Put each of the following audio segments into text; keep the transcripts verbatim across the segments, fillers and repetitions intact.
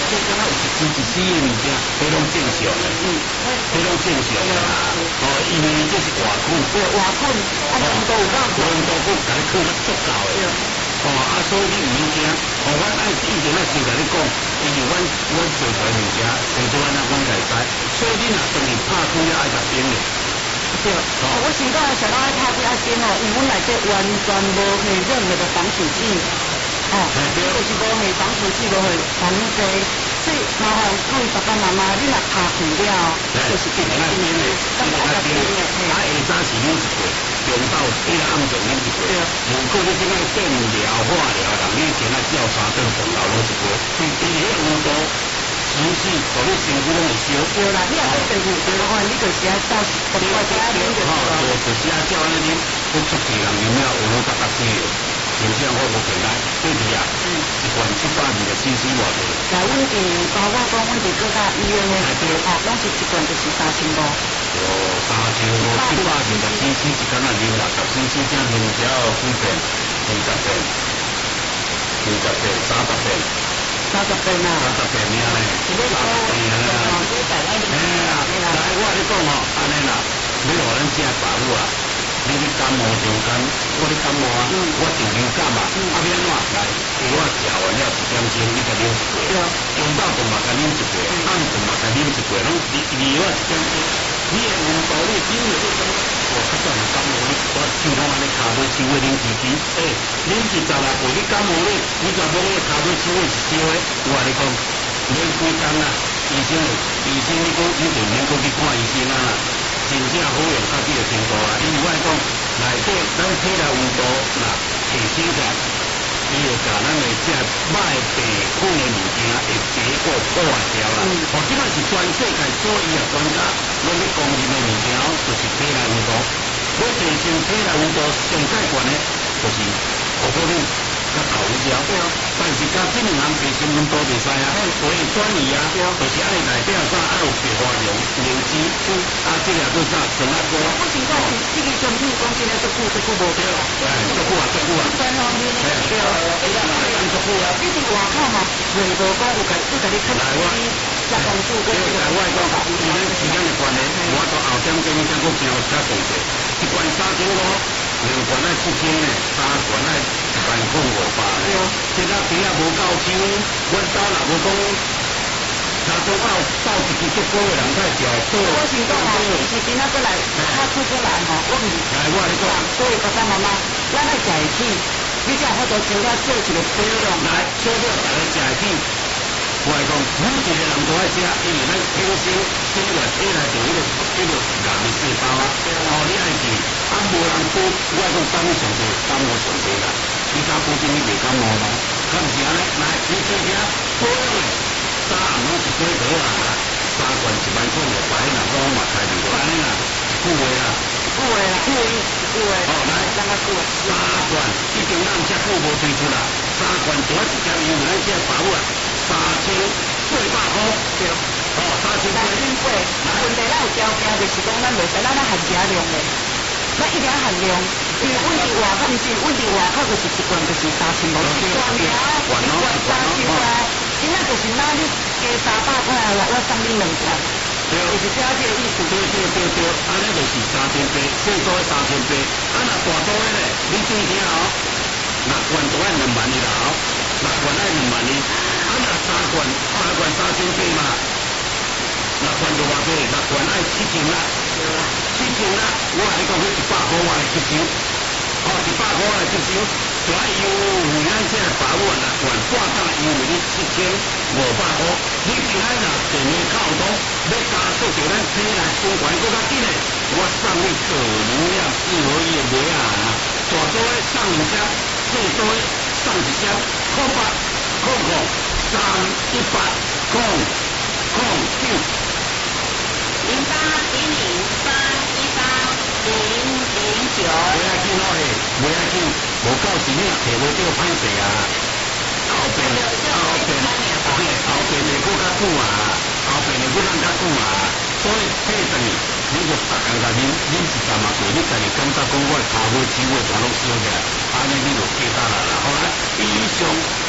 这敢若有一支一支的物件，迄拢正常的，迄拢正常的啦。哦，因为这是外困， 对，外困，啊，温度有够高， 温度够，甲你困得足够的。哦，啊，所以你毋免惊。哦，阮爱以前爱先甲你讲，因为阮阮做出来物件，成做安怎阮会知。所以你若当然拍开了爱甲冰的。 对，哦，我先讲想到爱拍开爱冰哦，因为阮内底完全无下任何的防腐剂。哦，就是无系防腐剂，无系防剂，所以麻烦各位爸爸妈妈，你若拍开了，就是变成冰的，咁就爱冰的。 啊，下早是冷一过，中昼一暗时冷一过。如果你即摆电疗、化疗，人你今仔照三顿饭后落一过，伊迄温度持续，互你身躯拢会烧。 对啦，你若要身躯烧的话，你就是爱照一块加冰就好了。 就就是爱照安尼啉，我出济人啉了，有好甲甲水的。形象我无平安，对不呀？嗯，一罐七八二的 C C 偌济。 来，阮伫包括讲，阮伫各大医院的内底，哦，拢是一罐就是三千五。 哦，三千五，七八二的 C C 一罐啊，啉六十 C C，这样啉只要几片？二十片，二十片，三十片， 三十片啊， 三十片尔嘞，三十片啦。哎呀，来，我跟你讲哦，安尼啦，你互咱食保护啊。你咧感冒伤感，我咧感冒啊，嗯、我就流感啊，嗯、啊要安怎来？我食完了一点钟，你甲啉一杯，中昼顿嘛甲啉一杯，暗顿嘛甲啉一杯，拢离离我一点钟。你的温度，你酒的你讲，哦，较早有感冒，你我手拢安尼骹尾手的啉支支，诶，啉一十来杯，你感冒你，你若讲你骹尾手的是烧的，我跟你讲，免几工啦，医生医生你讲你就免讲去看医生啊。真正好用到这个程度啦，因为我讲内底咱体内温度若提升起来，伊就甲咱的这歹病菌的物件会结果破坏掉啦。哦，即摆是全世界所有啊专家拢咧公认的物件哦，就是体内温度。要提升体内温度上界悬的，就是可可乳。甲豆腐胶，但是甲这两项提升温度袂使啊，可以转移啊，就是爱内底啥爱有白花龙、灵芝，啊，这个做啥酸辣锅。 我先讲，这个产品讲真诶，足久足久无对啊， 哎，足久啊，足久啊。 三方面对啊，对啊， 足久啊。 你伫外口嘛，袂无讲有甲有甲你看来我加工数， 对，来我讲，因为时间的关系，我到后点钟才搁听有较详细，一罐三千五。两罐爱七千呢，三罐爱一万块五百呢。这个比啊无够抽，阮兜若无讲，若讲到到一支足够的人太少。 我先讲哦，伊是今仔过来，他出过来吼，我唔。 来，我跟你讲， 所以爸爸妈妈，咱爱食会起，你才有法度真正做一个保养。 来，小了大家食会起。我来讲，每一个人都爱食，因为咱天生生活体内就迄个迄个癌细胞啊，哦，你爱记，啊，无人补，我讲当上济，当我上济啦。你敢保证你袂感冒吗？敢毋是安尼？来，你做啥保养的？早暗拢一杯倒啊，三罐一万块五百，人我嘛开二个安尼啦，一句话啦， 一句话啦，一句话，一句话。 哦，来， 咱个句。 三罐，已经咱遮久无推出啦，三罐多一条油，咱遮保护啊。三千八百块，对，哦，三千八， 三千八。问题咱有条件，就是讲咱袂使咱咧限价量的，咱一定要限量。因为阮伫外口毋是，阮伫外口就是一罐就是三千五，一罐了，一罐三千块，今仔就是哪你加三百块啦，我送你两罐，就是这样这个意思。 对对对对，安尼就是三千八，最多三千八，啊若大多的咧，你注意听哦，六罐都爱两万二啦哦。六罐爱两万二，啊若三罐，三罐三千八嘛，六罐就偌济，六罐爱七千啦，七千啦，我跟你讲，迄一百块我来接收，哦，一百块我来接收，就爱优惠咱这保护六罐，半价优惠你七千五百块，你今仔若电话扣通，要加速着咱体内循环更较紧诶，我送你可能量四合一的梅啊，大多的送两箱，最多的送一箱。空八空空三一八空空九零八零零三一八零零九。 不要紧哦嘿，不要紧，无够时你也摕无到歹势啊。后边后边嘿，后边会搁较久啊，后边会搁咱较久啊。所以迄阵你就逐工甲啉啉一站嘛过，你家己感觉讲我骹尾手尾全拢烧起来，安尼你就记得啦啦。好啦，以上广告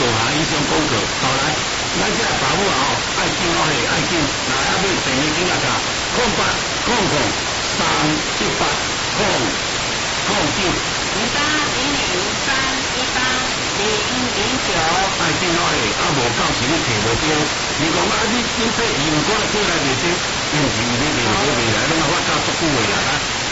下以上功课，好来，咱这爸母啊吼，爱紧哦嘿，爱紧，哪要买电话机啊卡，空八空空三一八空空九。 零八零零三一八零零九， 爱紧哦嘿，啊无到时你摕无着，你讲啊你你这用过过来袂着，因是你袂袂袂来，拢啊发到足久的啦。